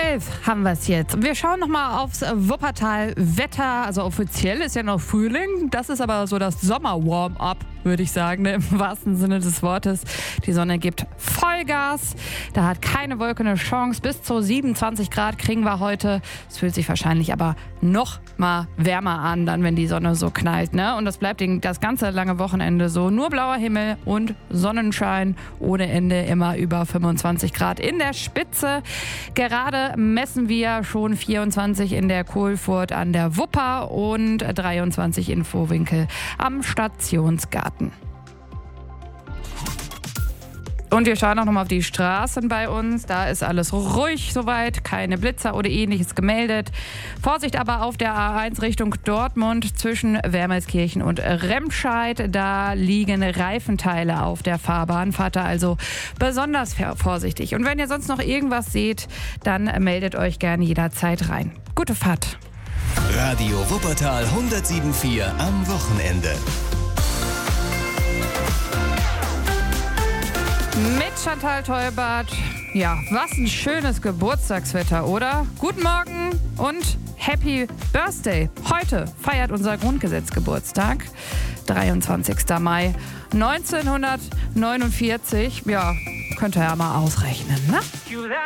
11 haben wir es jetzt. Wir schauen nochmal aufs Wuppertal-Wetter. Also offiziell ist ja noch Frühling. Das ist aber so das Sommer-Warm-up, würde ich sagen, ne? Im wahrsten Sinne des Wortes. Die Sonne gibt Vollgas. Da hat keine Wolke eine Chance. Bis zu 27 Grad kriegen wir heute. Es fühlt sich wahrscheinlich aber noch mal wärmer an, dann wenn die Sonne so knallt, ne? Und das bleibt das ganze lange Wochenende so. Nur blauer Himmel und Sonnenschein ohne Ende, immer über 25 Grad in der Spitze. Gerade messen wir schon 24 in der Kohlfurt an der Wupper und 23 in Vohwinkel am Stationsgarten. Und wir schauen auch noch mal auf die Straßen bei uns. Da ist alles ruhig soweit, keine Blitzer oder ähnliches gemeldet. Vorsicht aber auf der A1 Richtung Dortmund zwischen Wermelskirchen und Remscheid. Da liegen Reifenteile auf der Fahrbahn. Fahrt da also besonders vorsichtig. Und wenn ihr sonst noch irgendwas seht, dann meldet euch gerne jederzeit rein. Gute Fahrt. Radio Wuppertal 107.4 am Wochenende. Mit Chantal Teubert. Ja, was ein schönes Geburtstagswetter, oder? Guten Morgen und Happy Birthday. Heute feiert unser Grundgesetz Geburtstag. 23. Mai 1949. Ja, könnt ihr ja mal ausrechnen, ne?